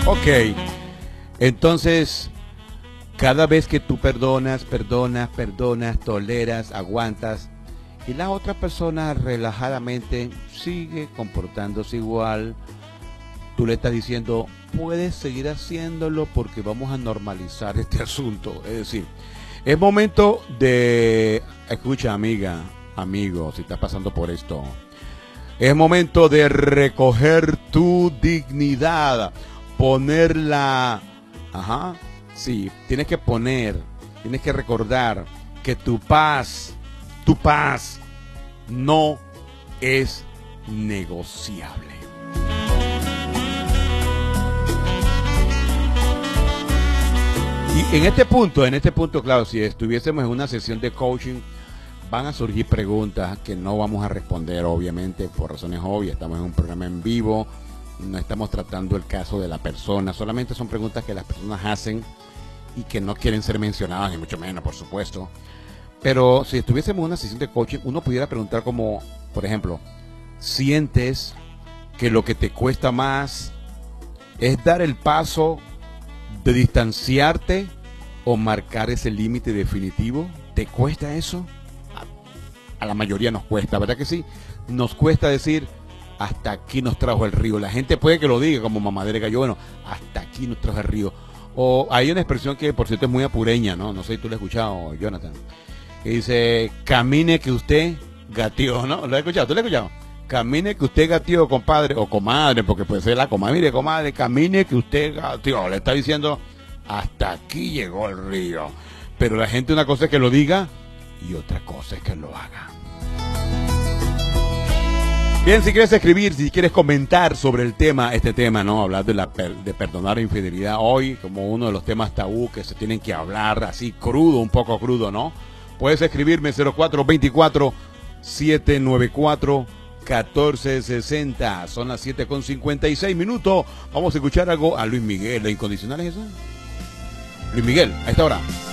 Ok, entonces cada vez que tú perdonas, toleras, aguantas y la otra persona relajadamente sigue comportándose igual, tú le estás diciendo, puedes seguir haciéndolo porque vamos a normalizar este asunto. Es decir, es momento de, escucha amiga, amigo, si estás pasando por esto, es momento de recoger tu dignidad, ponerla, sí, tienes que recordar que tu paz no es negociable. Y en este punto, claro, si estuviésemos en una sesión de coaching, van a surgir preguntas que no vamos a responder, obviamente, por razones obvias. Estamos en un programa en vivo, no estamos tratando el caso de la persona, solamente son preguntas que las personas hacen y que no quieren ser mencionadas, ni mucho menos, por supuesto. Pero si estuviésemos en una sesión de coaching, uno pudiera preguntar como, por ejemplo, ¿sientes que lo que te cuesta más es dar el paso de distanciarte o marcar ese límite definitivo? ¿Te cuesta eso? A la mayoría nos cuesta, ¿verdad que sí? Nos cuesta decir, hasta aquí nos trajo el río. La gente puede que lo diga como mamadera gallo, bueno, hasta aquí nos trajo el río. O hay una expresión que por cierto es muy apureña, ¿no? No sé si tú la has escuchado, Jonathan, que dice, camine que usted gateó, ¿no? ¿Lo has escuchado? ¿Tú lo has escuchado? Camine que usted gateó, compadre, o comadre, porque puede ser la comadre. Mire, comadre, camine que usted gateó. Le está diciendo, hasta aquí llegó el río. Pero la gente, una cosa es que lo diga y otra cosa es que lo haga. Bien, si quieres escribir, si quieres comentar sobre el tema, este tema, ¿no? Hablar de perdonar la infidelidad hoy como uno de los temas tabú que se tienen que hablar así crudo, un poco crudo, ¿no? Puedes escribirme 0424-794-1460. Son las 7:56. Vamos a escuchar algo a Luis Miguel. ¿La incondicional es eso? Luis Miguel, a esta hora.